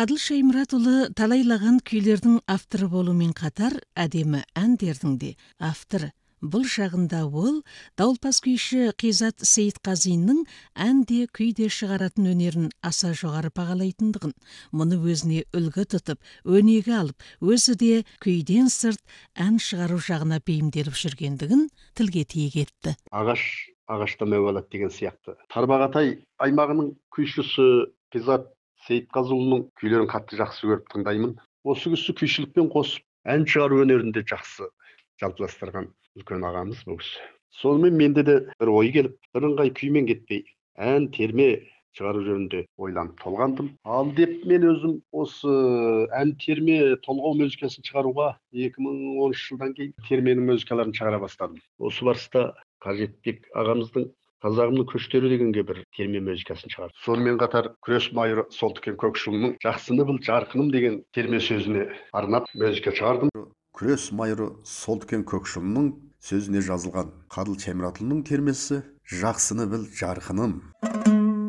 Кадыл Шаймуратұлы талайлаған күйлердің авторы болумен қатар, әдемі әндердің де авторы. Бұл шағында ол дауылпаз күйші Қизат Сейітқазинның әнде күйде шығаратын өнерін аса жоғары бағалайтындығын, мұны өзіне үлгі тұтып, өнеге алып, өзі де күйден сырт ән шығару жағына бейімделіп жүргендігін тілге тиек етті. Ағашта мәуе алады деген сияқты. Тарбағатай аймағының күйшісі Қизат Сейітқазыұлының күйлерін қатты жақсы көріп тыңдаймын. Осы кісі күйшілікпен қосып, ән шығару өнерінде жақсы жалпыластырған үлкен ағамыз бұл кісі. Сонымен менде де бір ой келіп, бірыңғай күймен кетпей, ән терме шығару жөнінде ойланып толғандым. Ал деп мен өзім осы ән терме толғау музыкасын шығаруға 2010 жылдан кейін терменің музыкаларын шығара бастадым. Осы барыста Қажетбек ағамыздың Қазағымның көштері дегенге бір терме музыкасын шығарды. Сонымен қатар күрес майыры Солтүкен Көкшұлының жақсыны біл жарқыным деген терме сөзіне арнап музыка шығардым. Күрес майыры Солтүкен Көкшұлының сөзіне жазылған Кадыл Шаймуратұлының термесі «Жақсыны біл жарқыным».